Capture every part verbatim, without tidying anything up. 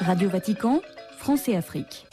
Radio Vatican, France et Afrique.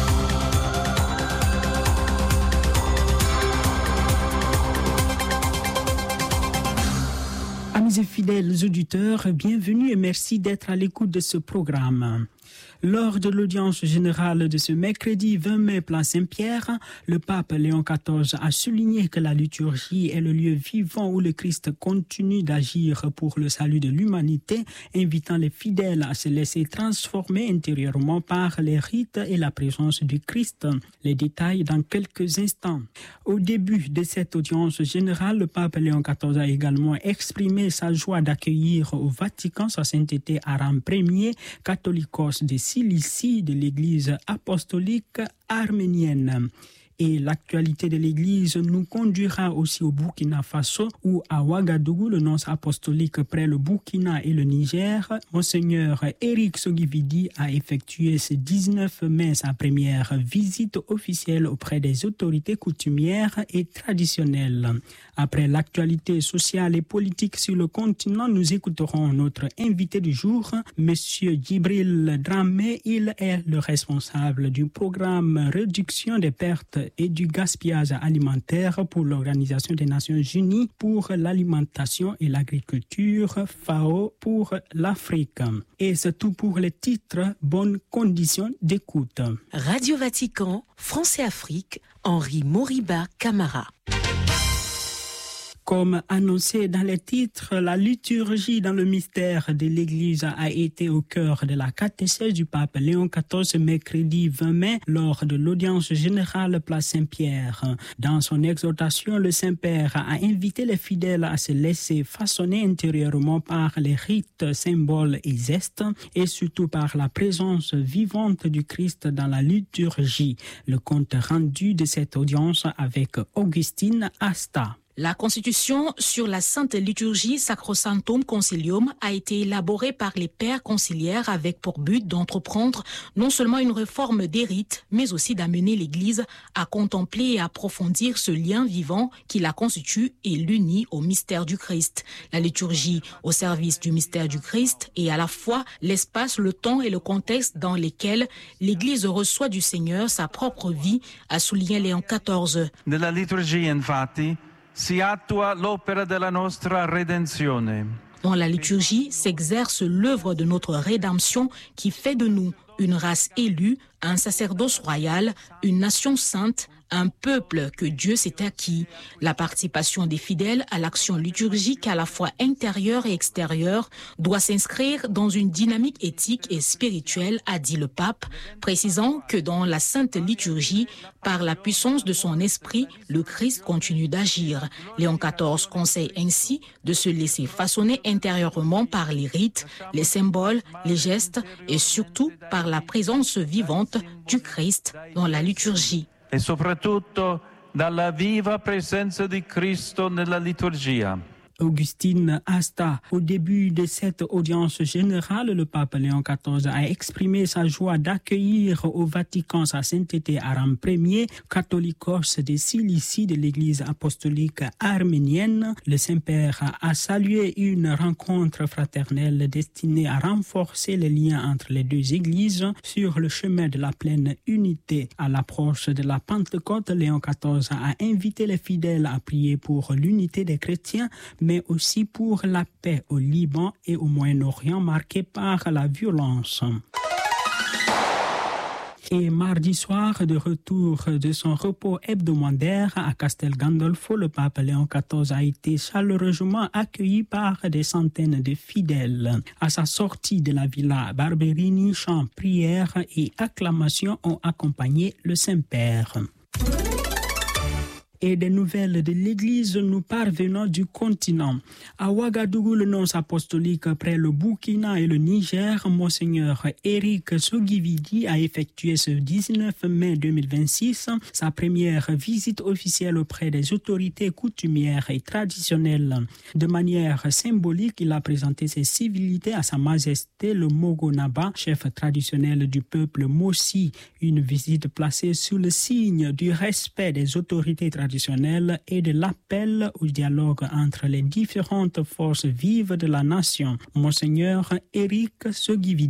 Amis et fidèles auditeurs, bienvenue et merci d'être à l'écoute de ce programme. Lors de l'audience générale de ce mercredi vingt mai, place Saint-Pierre, le pape Léon quatorze a souligné que la liturgie est le lieu vivant où le Christ continue d'agir pour le salut de l'humanité, invitant les fidèles à se laisser transformer intérieurement par les rites et la présence du Christ. Les détails dans quelques instants. Au début de cette audience générale, le pape Léon quatorze a également exprimé sa joie d'accueillir au Vatican sa sainteté Aram Ier, catholicos de Cilicie de l'Église apostolique arménienne. Et l'actualité de l'Église nous conduira aussi au Burkina Faso, où à Ouagadougou, le nonce apostolique près le Burkina et le Niger, Monseigneur Éric Sogividi a effectué ce dix-neuf mai sa première visite officielle auprès des autorités coutumières et traditionnelles. Après l'actualité sociale et politique sur le continent, nous écouterons notre invité du jour, Monsieur Djibril Dramé. Il est le responsable du programme Réduction des pertes et du gaspillage alimentaire pour l'Organisation des Nations Unies pour l'alimentation et l'agriculture, F A O pour l'Afrique. Et c'est tout pour les titres. Bonnes conditions d'écoute. Radio Vatican, France et Afrique, Henri Moriba Camara. Comme annoncé dans les titres, la liturgie dans le mystère de l'Église a été au cœur de la catéchèse du pape Léon quatorze mercredi vingt mai lors de l'audience générale place Saint-Pierre. Dans son exhortation, le Saint-Père a invité les fidèles à se laisser façonner intérieurement par les rites, symboles et gestes et surtout par la présence vivante du Christ dans la liturgie. Le compte rendu de cette audience avec Augustine Asta. La Constitution sur la Sainte Liturgie Sacrosanctum Concilium a été élaborée par les pères conciliaires avec pour but d'entreprendre non seulement une réforme des rites, mais aussi d'amener l'Église à contempler et approfondir ce lien vivant qui la constitue et l'unit au mystère du Christ. La liturgie au service du mystère du Christ est à la fois l'espace, le temps et le contexte dans lesquels l'Église reçoit du Seigneur sa propre vie, a souligné Léon quatorze. Nella liturgia, infatti, si attua l'opera della nostra redenzione. Dans la liturgie s'exerce l'œuvre de notre rédemption qui fait de nous une race élue, un sacerdoce royal, une nation sainte, un peuple que Dieu s'est acquis. La participation des fidèles à l'action liturgique à la fois intérieure et extérieure doit s'inscrire dans une dynamique éthique et spirituelle, a dit le pape, précisant que dans la sainte liturgie, par la puissance de son esprit, le Christ continue d'agir. Léon quatorze conseille ainsi de se laisser façonner intérieurement par les rites, les symboles, les gestes et surtout par la présence vivante du Christ dans la liturgie. E soprattutto dalla viva presenza di Cristo nella liturgia. Augustine Asta. Au début de cette audience générale, le pape Léon quatorze a exprimé sa joie d'accueillir au Vatican sa sainteté Aram Ier, catholicos de Cilicie de l'Église apostolique arménienne. Le Saint-Père a salué une rencontre fraternelle destinée à renforcer les liens entre les deux églises sur le chemin de la pleine unité. À l'approche de la Pentecôte, Léon quatorze a invité les fidèles à prier pour l'unité des chrétiens, mais aussi pour la paix au Liban et au Moyen-Orient marqué par la violence. Et mardi soir, de retour de son repos hebdomadaire à Castel Gandolfo, le pape Léon quatorze a été chaleureusement accueilli par des centaines de fidèles. À sa sortie de la villa Barberini, chants, prières et acclamations ont accompagné le Saint-Père. Et des nouvelles de l'Église nous parvenant du continent. À Ouagadougou, le nonce apostolique près le Burkina et le Niger, Monseigneur Éric Sogividi a effectué ce dix-neuf mai deux mille vingt-six sa première visite officielle auprès des autorités coutumières et traditionnelles. De manière symbolique, il a présenté ses civilités à Sa Majesté le Mogonaba, chef traditionnel du peuple Mossi, une visite placée sous le signe du respect des autorités traditionnelles traditionnelle et de l'appel au dialogue entre les différentes forces vives de la nation. Monseigneur Éric Sogividi.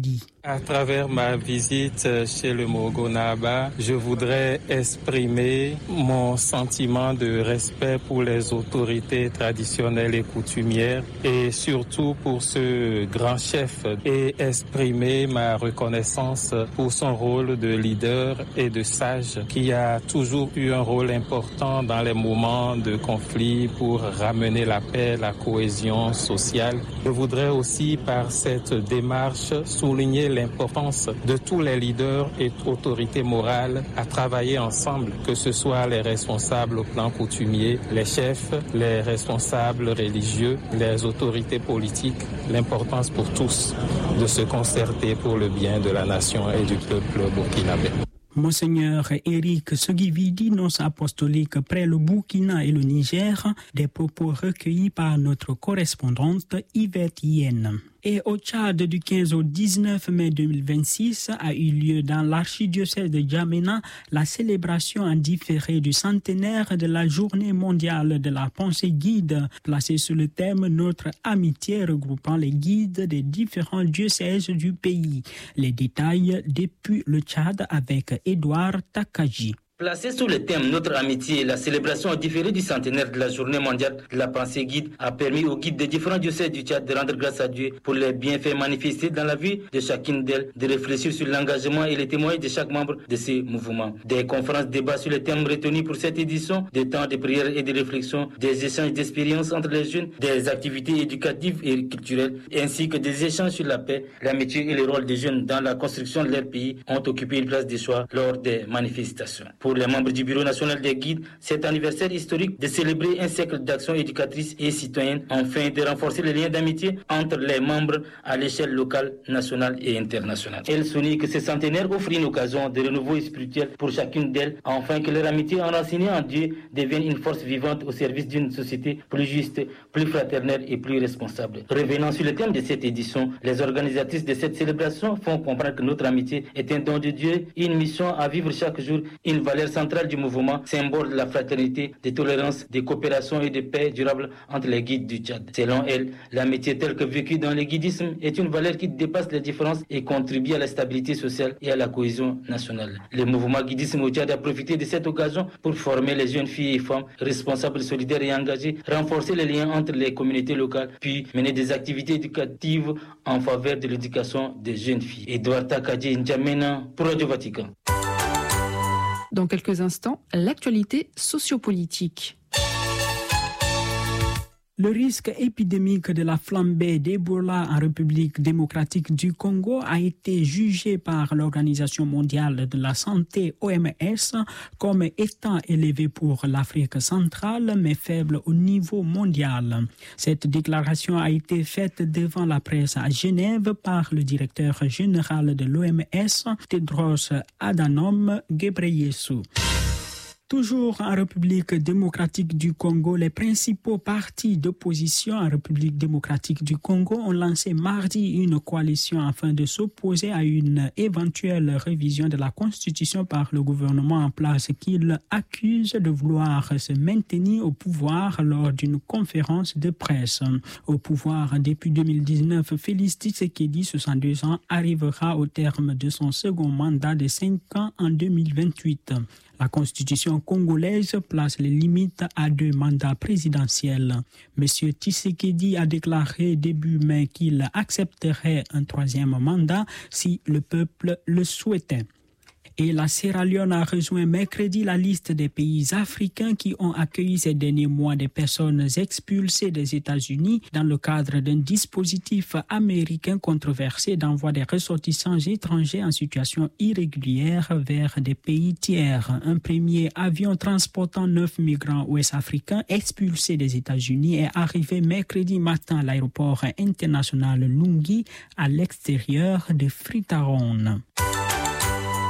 À travers ma visite chez le Mogonaba, je voudrais exprimer mon sentiment de respect pour les autorités traditionnelles et coutumières et surtout pour ce grand chef et exprimer ma reconnaissance pour son rôle de leader et de sage qui a toujours eu un rôle important dans les moments de conflit pour ramener la paix, la cohésion sociale. Je voudrais aussi par cette démarche souligner l'importance de tous les leaders et autorités morales à travailler ensemble, que ce soit les responsables au plan coutumier, les chefs, les responsables religieux, les autorités politiques. L'importance pour tous de se concerter pour le bien de la nation et du peuple burkinabé. Monseigneur Eric Sogividi, nonce apostolique près le Burkina et le Niger, des propos recueillis par notre correspondante Yvette Yen. Et au Tchad, du quinze au dix-neuf mai deux mille vingt-six, a eu lieu dans l'archidiocèse de N'Djamena la célébration en différé du centenaire de la Journée mondiale de la pensée guide, placée sous le thème « Notre amitié » regroupant les guides des différents diocèses du pays. Les détails depuis le Tchad avec Edouard Takaji. Placé sous le thème « Notre amitié », la célébration différée du centenaire de la Journée mondiale de la pensée guide a permis aux guides des différents diocèses du Tchad de rendre grâce à Dieu pour les bienfaits manifestés dans la vie de chacune d'elles, de réfléchir sur l'engagement et les témoignages de chaque membre de ces mouvements. Des conférences débats sur les thèmes retenus pour cette édition, des temps de prière et de réflexion, des échanges d'expériences entre les jeunes, des activités éducatives et culturelles, ainsi que des échanges sur la paix, l'amitié et le rôle des jeunes dans la construction de leur pays ont occupé une place de choix lors des manifestations. Pour les membres du Bureau national des guides, cet anniversaire historique de célébrer un siècle d'action éducatrice et citoyenne, afin de renforcer les liens d'amitié entre les membres à l'échelle locale, nationale et internationale. Elle souligne que ce centenaire offre une occasion de renouveau spirituel pour chacune d'elles, afin que leur amitié enracinée en Dieu devienne une force vivante au service d'une société plus juste, plus fraternelle et plus responsable. Revenant sur le thème de cette édition, les organisatrices de cette célébration font comprendre que notre amitié est un don de Dieu, une mission à vivre chaque jour, une valeur centrale du mouvement, symbole de la fraternité, de tolérance, de coopération et de paix durable entre les guides du Tchad. Selon elle, l'amitié telle que vécue dans le guidisme est une valeur qui dépasse les différences et contribue à la stabilité sociale et à la cohésion nationale. Le mouvement guidisme au Tchad a profité de cette occasion pour former les jeunes filles et femmes responsables, solidaires et engagées, renforcer les liens entre les communautés locales, puis mener des activités éducatives en faveur de l'éducation des jeunes filles. Edouard Takadji, N'Djamena, pour Radio Vatican. Dans quelques instants, l'actualité sociopolitique. Le risque épidémique de la flambée d'Ebola en République démocratique du Congo a été jugé par l'Organisation mondiale de la santé O M S comme étant élevé pour l'Afrique centrale mais faible au niveau mondial. Cette déclaration a été faite devant la presse à Genève par le directeur général de l'O M S, Tedros Adhanom Ghebreyesus. Toujours en République démocratique du Congo, les principaux partis d'opposition en République démocratique du Congo ont lancé mardi une coalition afin de s'opposer à une éventuelle révision de la Constitution par le gouvernement en place qu'ils accusent de vouloir se maintenir au pouvoir lors d'une conférence de presse. Au pouvoir depuis deux mille dix-neuf, Félix Tshisekedi, soixante-deux ans, arrivera au terme de son second mandat de cinq ans en deux mille vingt-huit. La Constitution congolaise place les limites à deux mandats présidentiels. M. Tshisekedi a déclaré début mai qu'il accepterait un troisième mandat si le peuple le souhaitait. Et la Sierra Leone a rejoint mercredi la liste des pays africains qui ont accueilli ces derniers mois des personnes expulsées des États-Unis dans le cadre d'un dispositif américain controversé d'envoi des ressortissants étrangers en situation irrégulière vers des pays tiers. Un premier avion transportant neuf migrants ouest-africains expulsés des États-Unis est arrivé mercredi matin à l'aéroport international Lungi à l'extérieur de Freetown.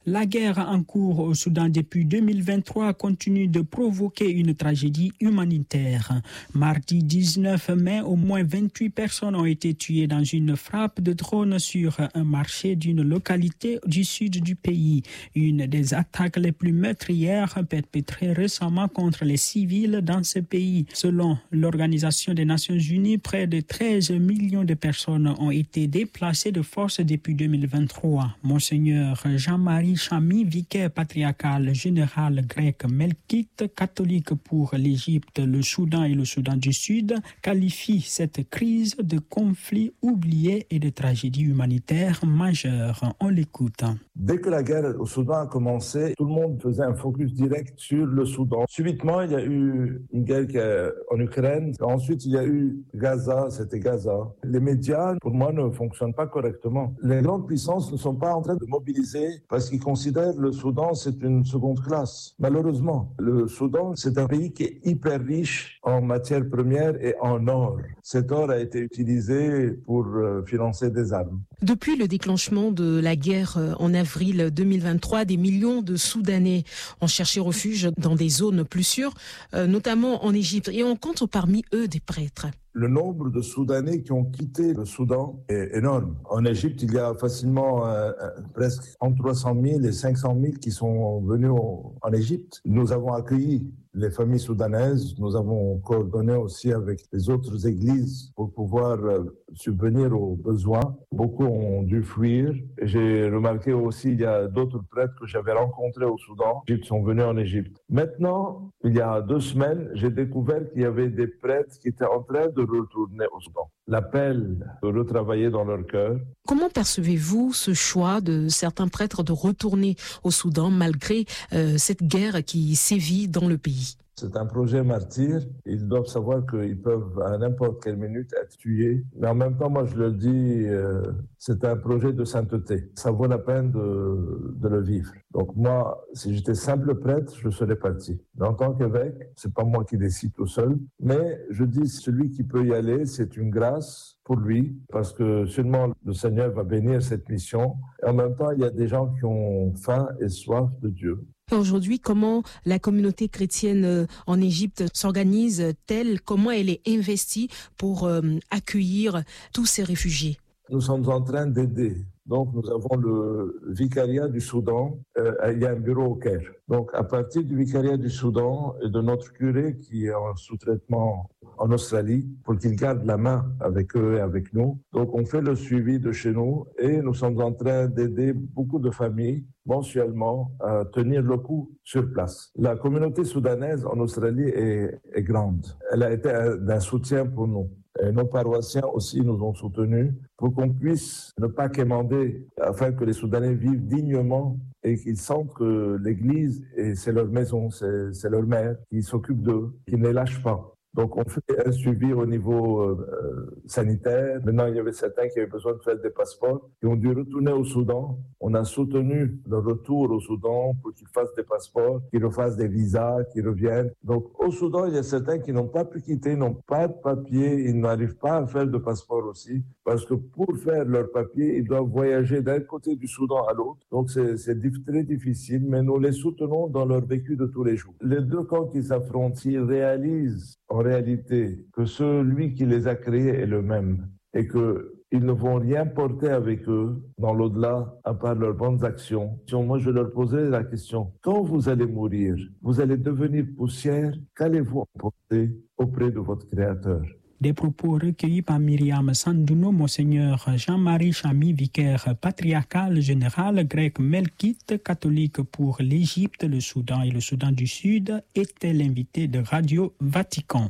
La guerre en cours au Soudan depuis deux mille vingt-trois continue de provoquer une tragédie humanitaire. Mardi dix-neuf mai, au moins vingt-huit personnes ont été tuées dans une frappe de drone sur un marché d'une localité du sud du pays. Une des attaques les plus meurtrières perpétrées récemment contre les civils dans ce pays. Selon l'Organisation des Nations Unies, près de treize millions de personnes ont été déplacées de force depuis deux mille vingt-trois. Monseigneur Jean-Marie Chami, vicaire patriarcal général grec melkite, catholique pour l'Égypte, le Soudan et le Soudan du Sud, qualifie cette crise de conflit oublié et de tragédie humanitaire majeure. On l'écoute. Dès que la guerre au Soudan a commencé, tout le monde faisait un focus direct sur le Soudan. Subitement, il y a eu une guerre en Ukraine. Ensuite, il y a eu Gaza, c'était Gaza. Les médias, pour moi, ne fonctionnent pas correctement. Les grandes puissances ne sont pas en train de mobiliser parce qu'ils considèrent le Soudan, c'est une seconde classe. Malheureusement, le Soudan, c'est un pays qui est hyper riche en matières premières et en or. Cet or a été utilisé pour financer des armes. Depuis le déclenchement de la guerre en avril deux mille vingt-trois, des millions de Soudanais ont cherché refuge dans des zones plus sûres, notamment en Égypte, et on compte parmi eux des prêtres. Le nombre de Soudanais qui ont quitté le Soudan est énorme. En Égypte, il y a facilement euh, presque entre trois cent mille et cinq cent mille qui sont venus au, en Égypte. Nous avons accueilli les familles soudanaises. Nous avons coordonné aussi avec les autres églises pour pouvoir euh, subvenir aux besoins. Beaucoup ont dû fuir. J'ai remarqué aussi il y a d'autres prêtres que j'avais rencontrés au Soudan qui sont venus en Égypte. Maintenant, il y a deux semaines, j'ai découvert qu'il y avait des prêtres qui étaient en train de retourner au Soudan. L'appel de retravailler dans leur cœur. Comment percevez-vous ce choix de certains prêtres de retourner au Soudan malgré euh, cette guerre qui sévit dans le pays ? C'est un projet martyr. Ils doivent savoir qu'ils peuvent à n'importe quelle minute être tués. Mais en même temps, moi je le dis, euh, c'est un projet de sainteté. Ça vaut la peine de, de le vivre. Donc moi, si j'étais simple prêtre, je serais parti. Mais en tant qu'évêque, c'est pas moi qui décide tout seul. Mais je dis, celui qui peut y aller, c'est une grâce pour lui, parce que seulement le Seigneur va bénir cette mission. Et en même temps, il y a des gens qui ont faim et soif de Dieu. Aujourd'hui, comment la communauté chrétienne en Égypte s'organise-t-elle? Comment elle est investie pour euh, accueillir tous ces réfugiés? Nous sommes en train d'aider. Donc, nous avons le vicariat du Soudan. Euh, il y a un bureau au Caire. Donc, à partir du vicariat du Soudan et de notre curé qui est en sous-traitement en Australie, pour qu'il garde la main avec eux et avec nous. Donc, on fait le suivi de chez nous et nous sommes en train d'aider beaucoup de familles mensuellement à tenir le coup sur place. La communauté soudanaise en Australie est, est grande. Elle a été d'un soutien pour nous. Et nos paroissiens aussi nous ont soutenus pour qu'on puisse ne pas quémander afin que les Soudanais vivent dignement et qu'ils sentent que l'Église, et c'est leur maison, c'est, c'est leur mère, qui s'occupe d'eux, qui ne les lâche pas. Donc, on fait un suivi au niveau euh, sanitaire. Maintenant, il y avait certains qui avaient besoin de faire des passeports, qui ont dû retourner au Soudan. On a soutenu le retour au Soudan pour qu'ils fassent des passeports, qu'ils refassent des visas, qu'ils reviennent. Donc, au Soudan, il y a certains qui n'ont pas pu quitter, n'ont pas de papier, ils n'arrivent pas à faire de passeport aussi, parce que pour faire leur papier, ils doivent voyager d'un côté du Soudan à l'autre. Donc, c'est, c'est très difficile, mais nous les soutenons dans leur vécu de tous les jours. Les deux camps qui s'affrontent, ils réalisent en réalité que celui qui les a créés est le même et qu'ils ne vont rien porter avec eux dans l'au-delà à part leurs bonnes actions. Moi, je leur posais la question, quand vous allez mourir, vous allez devenir poussière, qu'allez-vous emporter auprès de votre Créateur ? Des propos recueillis par Myriam Sandouno, Monseigneur Jean-Marie Chami, vicaire patriarcal général grec melkite, catholique pour l'Égypte, le Soudan et le Soudan du Sud, était l'invité de Radio Vatican.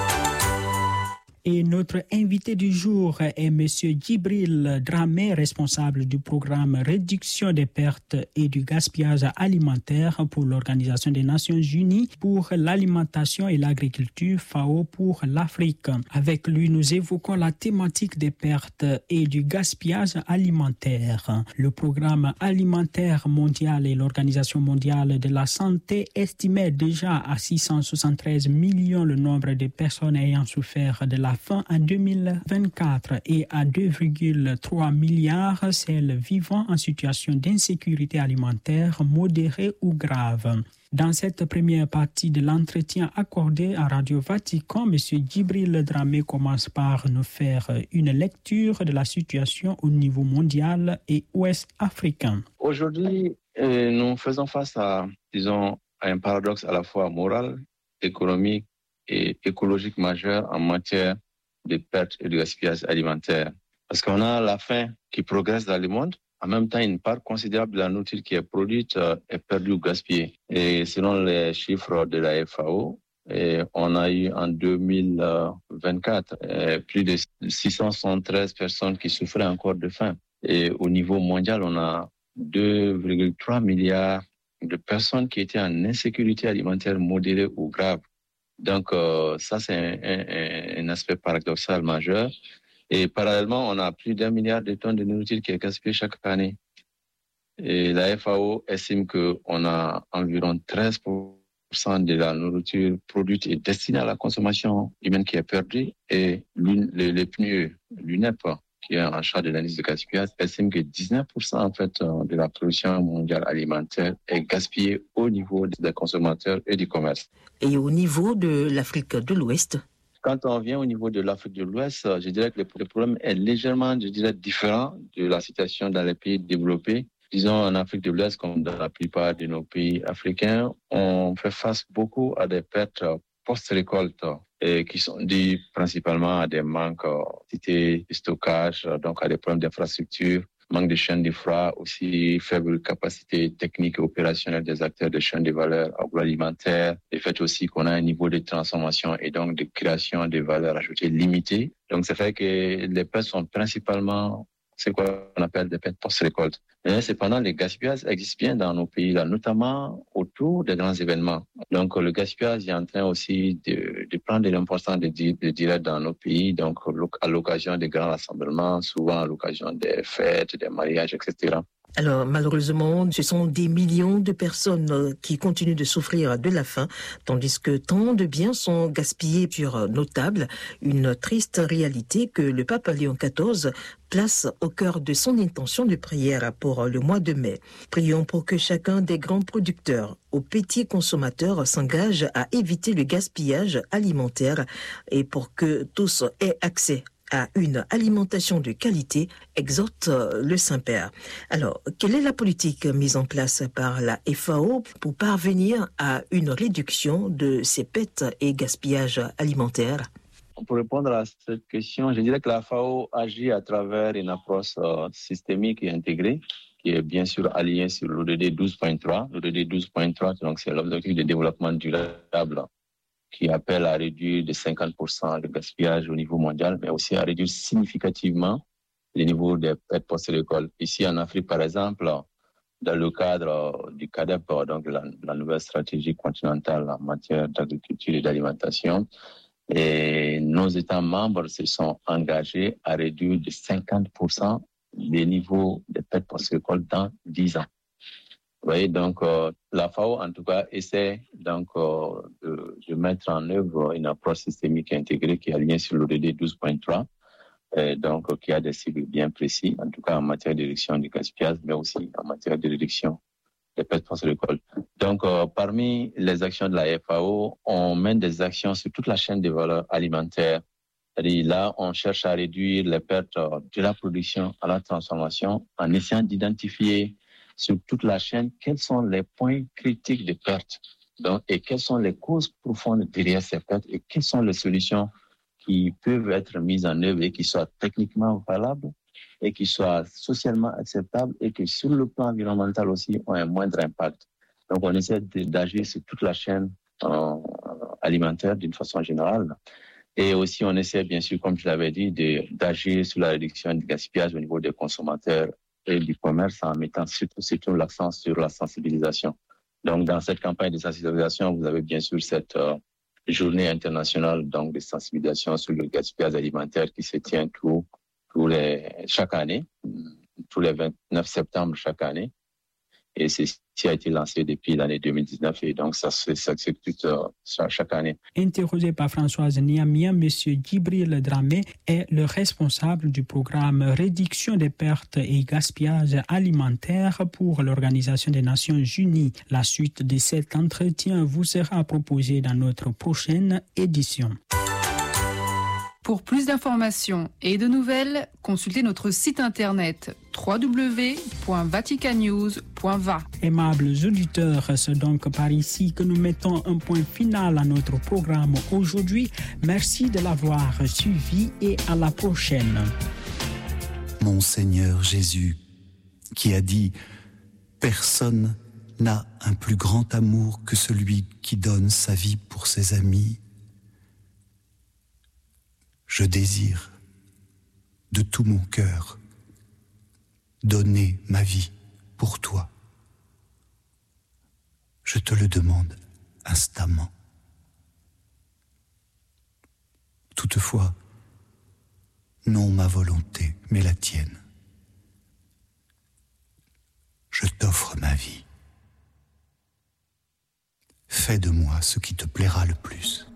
Et notre invité du jour est M. Djibril Dramé, responsable du programme Réduction des pertes et du gaspillage alimentaire pour l'Organisation des Nations Unies pour l'alimentation et l'agriculture F A O pour l'Afrique. Avec lui, nous évoquons la thématique des pertes et du gaspillage alimentaire. Le programme alimentaire mondial et l'Organisation mondiale de la santé estimaient déjà à six cent soixante-treize millions le nombre de personnes ayant souffert de la faim en deux mille vingt-quatre et à deux virgule trois milliards celles vivant en situation d'insécurité alimentaire modérée ou grave. Dans cette première partie de l'entretien accordé à Radio Vatican, M. Djibril Dramé commence par nous faire une lecture de la situation au niveau mondial et ouest africain. Aujourd'hui, euh, nous faisons face à, disons, à un paradoxe à la fois moral, économique et écologique majeur en matière de perte et de gaspillage alimentaire. Parce qu'on a la faim qui progresse dans le monde. En même temps, une part considérable de la nourriture qui est produite euh, est perdue ou gaspillée. Et selon les chiffres de la F A O, et on a eu en deux mille vingt-quatre euh, plus de six cent soixante-treize personnes qui souffraient encore de faim. Et au niveau mondial, on a deux virgule trois milliards de personnes qui étaient en insécurité alimentaire modérée ou grave. Donc euh, ça, c'est un, un, un aspect paradoxal majeur. Et parallèlement, on a plus d'un milliard de tonnes de nourriture qui est gaspillée chaque année. Et la F A O estime qu'on a environ treize pour cent de la nourriture produite et destinée à la consommation humaine qui est perdue. Et le P N U E, l'U N E P, qui est en charge de l'indice de gaspillage, estime que dix-neuf pour cent en fait, de la production mondiale alimentaire est gaspillée au niveau des consommateurs et du commerce. Et au niveau de l'Afrique de l'Ouest ? Quand on vient au niveau de l'Afrique de l'Ouest, je dirais que le problème est légèrement, je dirais, différent de la situation dans les pays développés. Disons, en Afrique de l'Ouest, comme dans la plupart de nos pays africains, on fait face beaucoup à des pertes post-récolte et qui sont dues principalement à des manques de stockage, donc à des problèmes d'infrastructure, manque de chaîne de froid, aussi faible capacité technique et opérationnelle des acteurs de chaîne de valeur agroalimentaire, le fait aussi qu'on a un niveau de transformation et donc de création de valeur ajoutée limité. Donc, ça fait que les pertes sont principalement ce qu'on appelle des pertes post-récolte. Mais cependant, les gaspillages existent bien dans nos pays, là, notamment autour des grands événements. Donc, le gaspillage est en train aussi de, de prendre de l'importance de, de direct dans nos pays, donc à l'occasion des grands rassemblements, souvent à l'occasion des fêtes, des mariages, et cetera. Alors, malheureusement, ce sont des millions de personnes qui continuent de souffrir de la faim, tandis que tant de biens sont gaspillés sur nos tables. Une triste réalité que le pape Léon quatorze place au cœur de son intention de prière pour le mois de mai. Prions pour que chacun des grands producteurs aux petits consommateurs s'engage à éviter le gaspillage alimentaire et pour que tous aient accès à une alimentation de qualité, exhorte le Saint-Père. Alors, quelle est la politique mise en place par la F A O pour parvenir à une réduction de ces pertes et gaspillages alimentaires? Pour répondre à cette question, je dirais que la F A O agit à travers une approche euh, systémique et intégrée qui est bien sûr alignée sur l'O D D douze point trois. L'O D D douze point trois, donc c'est l'objectif de développement durable qui appelle à réduire de cinquante pour cent le gaspillage au niveau mondial, mais aussi à réduire significativement le niveau des pertes post-récolte. Ici en Afrique, par exemple, dans le cadre du C A D E P, donc la, la nouvelle stratégie continentale en matière d'agriculture et d'alimentation, et nos États membres se sont engagés à réduire de cinquante pour cent les niveaux des pertes post-récolte dans dix ans. Vous voyez, donc euh, la F A O, en tout cas, essaie donc, euh, de, de mettre en œuvre une approche systémique intégrée qui est alignée sur l'O D D douze point trois, et donc euh, qui a des cibles bien précis, en tout cas en matière de réduction du gaspillage, mais aussi en matière de réduction des pertes post-récolte. Donc, euh, parmi les actions de la F A O, on mène des actions sur toute la chaîne de valeur alimentaire. C'est-à-dire, là, on cherche à réduire les pertes de la production à la transformation en essayant d'identifier sur toute la chaîne quels sont les points critiques de perte, donc, et quelles sont les causes profondes derrière ces pertes et quelles sont les solutions qui peuvent être mises en œuvre et qui soient techniquement valables et qui soient socialement acceptables et qui, sur le plan environnemental aussi, ont un moindre impact. Donc, on essaie d'agir sur toute la chaîne euh, alimentaire d'une façon générale. Et aussi, on essaie, bien sûr, comme je l'avais dit, d'agir sur la réduction du gaspillage au niveau des consommateurs et du commerce en mettant surtout, surtout l'accent sur la sensibilisation. Donc, dans cette campagne de sensibilisation, vous avez bien sûr cette euh, journée internationale donc, de sensibilisation sur le gaspillage alimentaire qui se tient tout, tout les, chaque année, tous les vingt-neuf septembre chaque année. Et ceci qui a été lancé depuis l'année deux mille dix-neuf et donc ça s'exécute euh, chaque année. Interrogé par Françoise Niamia, M. Djibril Dramé est le responsable du programme Réduction des pertes et gaspillage alimentaire pour l'Organisation des Nations Unies. La suite de cet entretien vous sera proposée dans notre prochaine édition. Pour plus d'informations et de nouvelles, consultez notre site internet w w w point vatican news point v a. Aimables auditeurs, c'est donc par ici que nous mettons un point final à notre programme aujourd'hui. Merci de l'avoir suivi et à la prochaine. Mon Seigneur Jésus, qui a dit « Personne n'a un plus grand amour que celui qui donne sa vie pour ses amis », je désire, de tout mon cœur, donner ma vie pour toi. Je te le demande instamment. Toutefois, non ma volonté, mais la tienne. Je t'offre ma vie. Fais de moi ce qui te plaira le plus.